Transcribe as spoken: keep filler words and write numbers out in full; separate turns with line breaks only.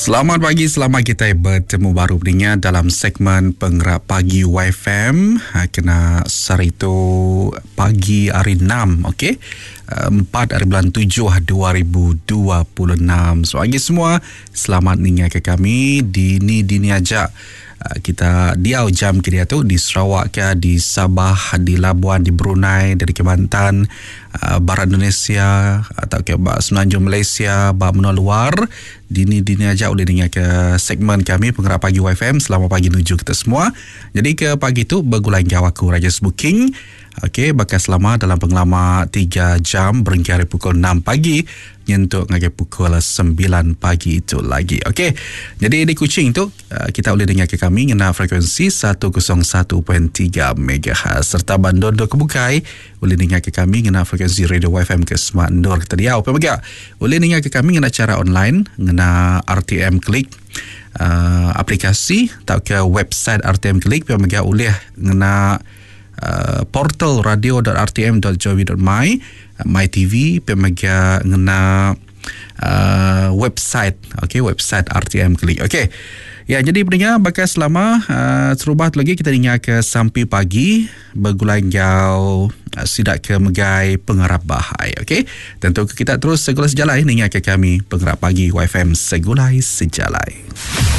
Selamat pagi, selamat kita bertemu baru pendengar dalam segmen Penggerak Pagi Y F M. Ha, kena hari itu pagi hari enam, okey. empat hari bulan tujuh dua ribu dua puluh enam. So, pagi semua, selamat dengar ke kami. Dini-dini aja kita diau jam kira tu di Sarawak ke, di Sabah, di Labuan, di Brunei, dari Kelantan, Barat Indonesia atau ke Semenanjung Malaysia, bah menua luar. Dini-dini aja boleh dengar ke segmen kami Penggerak Pagi Y F M. Selamat pagi menuju kita semua. Jadi ke pagi tu bergulang jauh aku Raja Booking. Okey, bakal selama dalam pengelama tiga jam berhingga hari pukul enam pagi nyentuk ngaji pukul sembilan pagi itu lagi. Okey. Jadi di Kuching tu kita boleh dengar ke kami ngena frekuensi seratus satu perpuluhan tiga megahertz serta Bandondo Kebukai boleh dengar ke kami ngena frekuensi radio Y F M ke Smart Nur kita dia. Apa mega? Boleh dengar ke kami ngena cara online ngena R T M Klik. Uh, aplikasi atau ke website R T M Klik apa mega boleh ngena Uh, portal radio dot r t m dot gov dot my uh, my T V pemaga ngena uh, website, okey, website R T M Klik. Okey. Ya, jadi pendengar bakal selama uh, terubah lagi kita dengar ke sampai pagi bergulang jauh uh, sidak ke megai pengarap bahai. Okey. Tentu kita terus segulai sejalai dengar ke kami Penggerak Pagi Y F M segulai sejalai.